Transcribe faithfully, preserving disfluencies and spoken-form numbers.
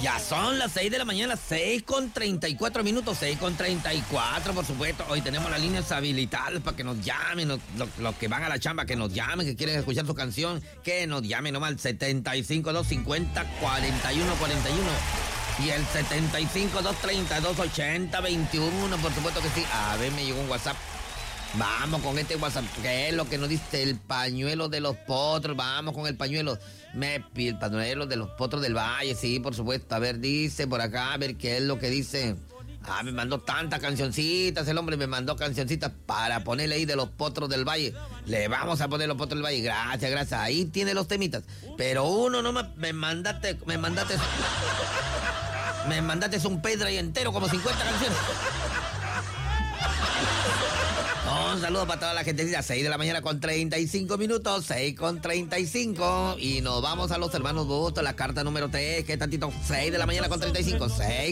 Ya son las seis de la mañana, seis con treinta y cuatro minutos, seis con treinta y cuatro, por supuesto. Hoy tenemos las líneas habilitadas para que nos llamen, los, los, los que van a la chamba, que nos llamen, que quieren escuchar su canción, que nos llamen nomás al setenta y cinco, doscientos cincuenta, cuarenta y uno cuarenta y uno y el setenta y cinco, doscientos treinta y dos, ochenta, veintiuno, por supuesto que sí. A ver, me llegó un WhatsApp. Vamos con este WhatsApp, que es lo que nos dice el pañuelo de los potros. Vamos con el pañuelo. Me, el pañuelo de los potros del valle, sí, por supuesto. A ver, dice por acá, a ver qué es lo que dice. Ah, me mandó tantas cancioncitas, el hombre me mandó cancioncitas para ponerle ahí de los potros del valle. Le vamos a poner los potros del valle. Gracias, gracias. Ahí tiene los temitas. Pero uno nomás, me mandaste, me mandaste, me mandaste un pedra y entero, como cincuenta canciones. Un saludo para toda la gente. seis de la mañana con treinta y cinco minutos. seis con treinta y cinco. Y nos vamos a los hermanos Bustos. La carta número tres. ¿Qué tantito? seis de la mañana con treinta y cinco. seis